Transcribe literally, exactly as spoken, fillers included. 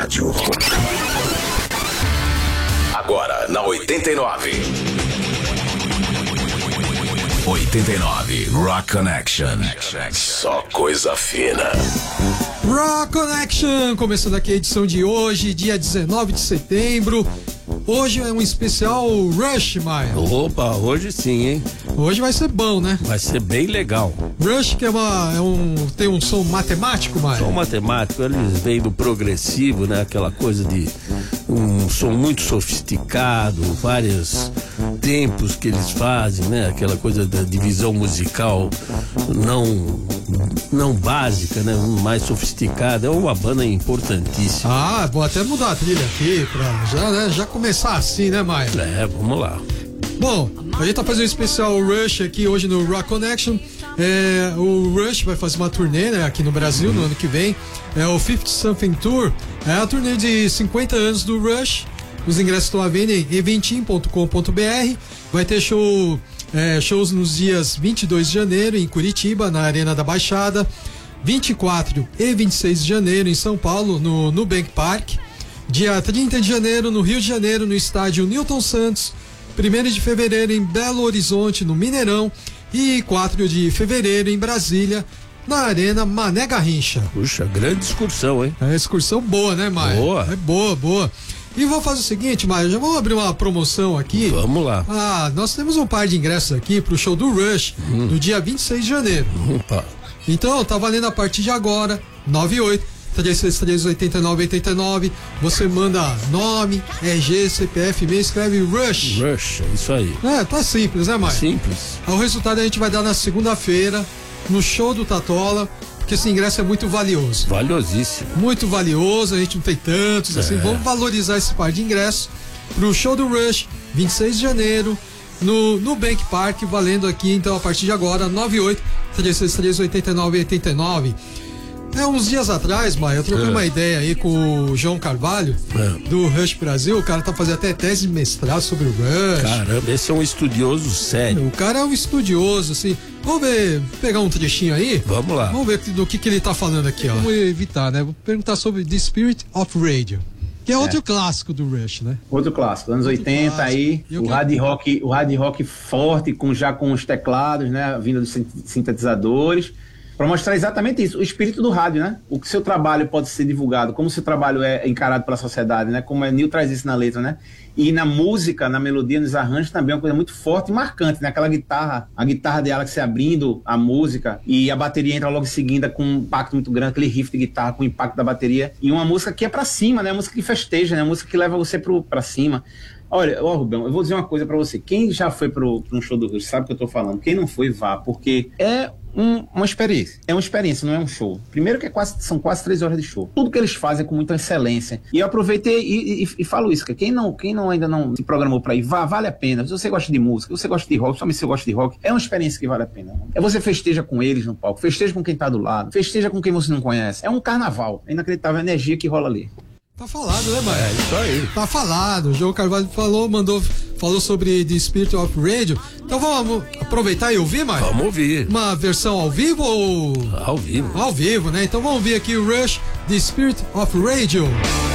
rádio. Agora na oitenta e nove. oitenta e nove Rock Connection. Só coisa fina. Rock Connection, começando aqui a edição de hoje, dia dezenove de setembro. Hoje é um especial Rush, Maia. Opa, hoje sim, hein? Hoje vai ser bom, né? Vai ser bem legal. Rush, que é, uma, é um, tem um som matemático, Maia. Som matemático, eles vêm do progressivo, né? Aquela coisa de um som muito sofisticado, vários tempos que eles fazem, né? Aquela coisa da divisão musical não, não básica, né? Mais sofisticada. É uma banda importantíssima. Ah, vou até mudar a trilha aqui pra já, né? Já começar assim, né, Maia? É, vamos lá. Bom, a gente tá fazendo um especial Rush aqui hoje no Rock Connection. É, o Rush vai fazer uma turnê, né, aqui no Brasil no ano que vem. É o fifty Something Tour. É a turnê de cinquenta anos do Rush. Os ingressos estão à venda em eventim ponto com ponto b r. Vai ter show, é, shows nos dias vinte e dois de janeiro em Curitiba, na Arena da Baixada. vinte e quatro e vinte e seis de janeiro em São Paulo, no Nubank Park. Dia trinta de janeiro no Rio de Janeiro, no estádio Newton Santos. primeiro de fevereiro em Belo Horizonte, no Mineirão. E quatro de fevereiro em Brasília, na Arena Mané Garrincha. Puxa, grande excursão, hein? É excursão boa, né, Maia? Boa. É boa, boa. E vou fazer o seguinte, Maia, já vamos abrir uma promoção aqui. Vamos lá. Ah, nós temos um par de ingressos aqui pro show do Rush, hum. no dia vinte e seis de janeiro. Opa. Então, tá valendo a partir de agora, nove oito três seis três, oito nove oito nove. Você manda nome, R G, C P F, e-mail, escreve Rush. Rush, é isso aí. É, tá simples, né, Maia? Simples. O resultado a gente vai dar na segunda-feira, no show do Tatola, porque esse ingresso é muito valioso. Valiosíssimo. Muito valioso, a gente não tem tantos, é. assim, vamos valorizar esse par de ingressos pro show do Rush, vinte e seis de janeiro, no Nubank Park, valendo aqui, então, a partir de agora, nove oito três seis três, oito nove oito nove. É, uns dias atrás, Maia, eu troquei é. uma ideia aí com o João Carvalho, é. do Rush Brasil. O cara tá fazendo até tese de mestrado sobre o Rush. Caramba, esse é um estudioso sério. O cara é um estudioso, assim. Vamos ver, pegar um trechinho aí? Vamos lá. Vamos ver do que, que ele tá falando aqui, ó. Vamos evitar, né? Vou perguntar sobre The Spirit of Radio, que é outro é. clássico do Rush, né? Outro clássico, anos outro oitenta clássico. Aí, o que... hard rock, o hard rock forte, com, já com os teclados, né? Vindo dos sintetizadores. Para mostrar exatamente isso, o espírito do rádio, né? O que seu trabalho pode ser divulgado, como o seu trabalho é encarado pela sociedade, né? Como o Neil traz isso na letra, né? E na música, na melodia, nos arranjos também é uma coisa muito forte e marcante, né? Aquela guitarra, a guitarra de Alex abrindo a música e a bateria entra logo em seguida com um impacto muito grande, aquele riff de guitarra com o impacto da bateria. E uma música que é pra cima, né? Uma música que festeja, né? Uma música que leva você pro, pra cima. Olha, ó, Rubão, eu vou dizer uma coisa pra você. Quem já foi pro, pro um show do Rush sabe o que eu tô falando. Quem não foi, vá, porque é um, uma experiência. É uma experiência, não é um show. Primeiro que é quase, são quase três horas de show. Tudo que eles fazem é com muita excelência. E eu aproveitei e, e, e falo isso, que quem, não, quem não, ainda não se programou pra ir, vá, vale a pena. Se você gosta de música, se você gosta de rock, somente se você gosta de rock, é uma experiência que vale a pena. É você festeja com eles no palco, festeja com quem tá do lado, festeja com quem você não conhece. É um carnaval. É inacreditável a energia que rola ali. Tá falado, né, Maia? É isso aí. Tá falado. O João Carvalho falou, mandou, falou sobre The Spirit of Radio. Então vamos aproveitar e ouvir, Maia? Vamos ouvir. Uma versão ao vivo ou... Ao vivo. Ao vivo, né? Então vamos ouvir aqui o Rush, The Spirit of Radio.